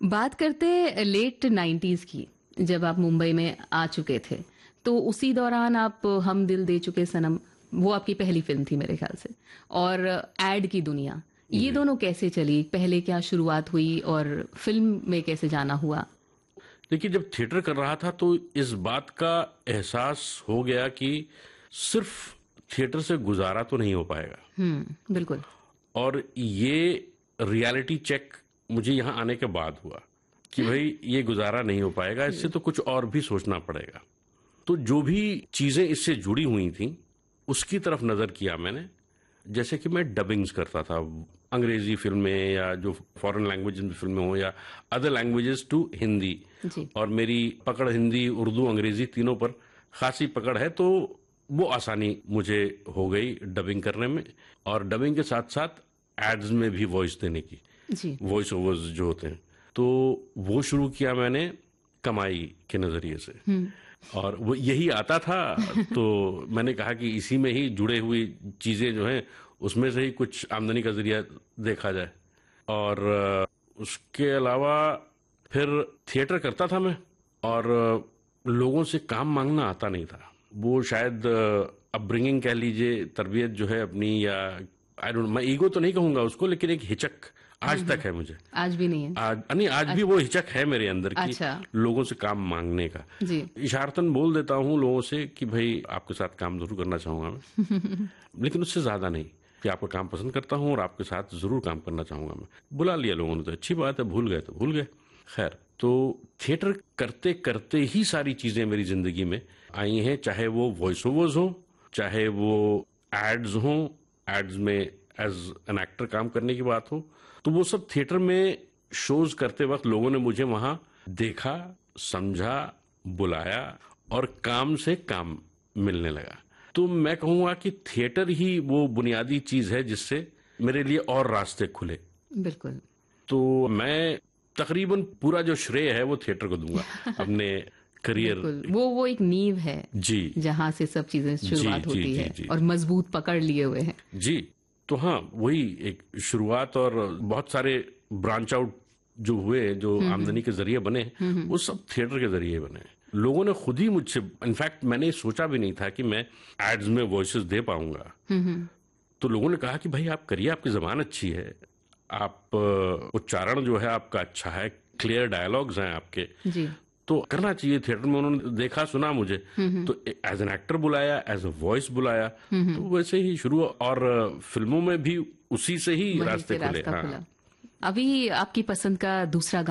बात करते late 90s की, जब आप मुंबई में आ चुके थे, तो उसी दौरान आप हम दिल दे चुके सनम, वो आपकी पहली फिल्म थी मेरे ख्याल से, और एड की दुनिया, ये जी। दोनों कैसे चली? पहले क्या शुरुआत हुई और फिल्म में कैसे जाना हुआ? देखिए, जब थिएटर कर रहा था तो इस बात का एहसास हो गया कि सिर्फ थिएटर से गुजारा तो नहीं हो पाएगा। बिल्कुल। और ये रियलिटी चेक मुझे यहाँ आने के बाद हुआ कि भाई ये गुजारा नहीं हो पाएगा, इससे तो कुछ और भी सोचना पड़ेगा। तो जो भी चीजें इससे जुड़ी हुई थी उसकी तरफ नजर किया मैंने। जैसे कि मैं डबिंग्स करता था, अंग्रेजी फिल्में या जो फॉरेन लैंग्वेज में फिल्में हो या अदर लैंग्वेजेस टू हिंदी। जी। और मेरी पकड़ हिंदी, उर्दू, अंग्रेजी तीनों पर खासी पकड़ है, तो वो आसानी मुझे हो गई डबिंग करने में। और डबिंग के साथ साथ एड्स में भी वॉइस देने की, जी। वॉइस ओवर्स जो होते हैं, तो वो शुरू किया मैंने कमाई के नजरिए से। और वो यही आता था, तो मैंने कहा कि इसी में ही जुड़े हुई चीजें जो हैं उसमें से ही कुछ आमदनी का जरिया देखा जाए। और उसके अलावा फिर थिएटर करता था मैं, और लोगों से काम मांगना आता नहीं था। वो शायद अपब्रिंगिंग कह लीजिए, तरबियत जो है अपनी, या आई डोंट, मैं ईगो तो नहीं कहूंगा उसको, लेकिन एक हिचक आज तक है मुझे। आज भी नहीं है? आज भी वो हिचक है मेरे अंदर की, अच्छा। लोगों से काम मांगने का। जी। इशारतन बोल देता हूँ लोगों से कि भाई आपके साथ काम जरूर करना चाहूंगा मैं, लेकिन उससे ज्यादा नहीं, कि आपका काम पसंद करता हूँ और आपके साथ जरूर काम करना चाहूंगा मैं। बुला लिया लोगों ने तो अच्छी बात है, भूल गए तो भूल गए। खैर, तो थिएटर करते करते ही सारी चीजें मेरी जिंदगी में आई हैं, चाहे वो वॉइस ओवर्स हो, चाहे वो एड्स हो, एड्स में एज एन एक्टर काम करने की बात हो, तो वो सब थिएटर में शोज करते वक्त लोगों ने मुझे वहां देखा, समझा, बुलाया, और काम से काम मिलने लगा। तो मैं कहूंगा कि थिएटर ही वो बुनियादी चीज है जिससे मेरे लिए और रास्ते खुले। बिल्कुल। तो मैं तकरीबन पूरा जो श्रेय है वो थिएटर को दूंगा अपने करियर। बिल्कुल, वो एक नींव है जी, जहां से सब चीजें शुरुआत जी, होती जी, है, जी। और मजबूत पकड़ लिए हुए हैं। जी, तो हाँ, वही एक शुरुआत, और बहुत सारे ब्रांच आउट जो हुए, जो आमदनी के जरिए बने, वो सब थिएटर के जरिए बने। लोगों ने खुद ही मुझसे, इनफैक्ट मैंने सोचा भी नहीं था कि मैं एड्स में वॉइसेस दे पाऊंगा। तो लोगों ने कहा कि भाई आप करिए, आपकी जबान अच्छी है, आप उच्चारण जो है आपका अच्छा है, क्लियर डायलॉग्स हैं आपके, जी। तो करना चाहिए थिएटर में। उन्होंने देखा सुना मुझे, तो एज एन एक्टर बुलाया, एज अ वॉइस बुलाया, तो वैसे ही शुरू। और फिल्मों में भी उसी से ही वहीं रास्ते से खुले। रास्ता हाँ। खुला। अभी आपकी पसंद का दूसरा